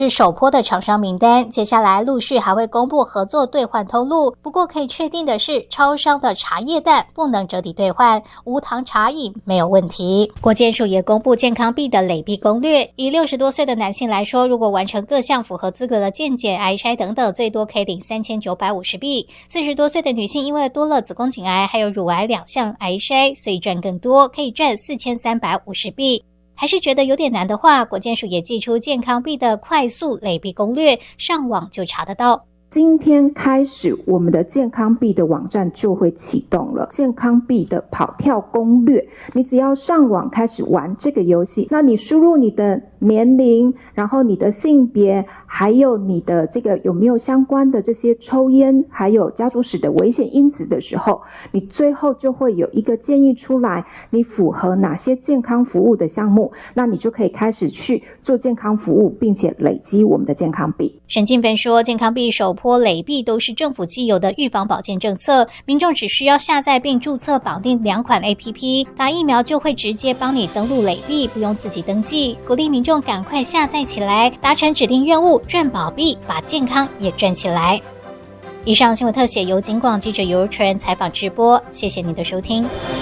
是首波的厂商名单，接下来陆续还会公布合作兑换通路。不过可以确定的是，超商的茶叶蛋不能折抵兑换，无糖茶饮没有问题。国健署也公布健康币的累币攻略，以60多岁的男性来说，如果完成各项符合资格的健检、癌筛等等，最多可以领3950币。40多岁的女性因为多了子宫颈癌还有乳癌2项癌筛，所以赚更多，可以赚4350币。还是觉得有点难的话，国健署也寄出健康币的快速累币攻略，上网就查得到。 今天开始，我们的健康币的网站就会启动了。健康币的跑跳攻略，你只要上网开始玩这个游戏，那你输入你的年龄，然后你的性别，还有你的这个有没有相关的这些抽烟，还有家族史的危险因子的时候，你最后就会有一个建议出来，你符合哪些健康服务的项目，那你就可以开始去做健康服务，并且累积我们的健康币。 沈静芬说，健康币首波累币都是政府既有的预防保健政策，民众只需要下载并注册绑定2款 APP， 打疫苗就会直接帮你登录累币，不用自己登记。鼓励民众赶快下载起来，达成指定任务，赚宝币，把健康也赚起来。以上新闻特写由警广记者尤纯采访直播，谢谢您的收听。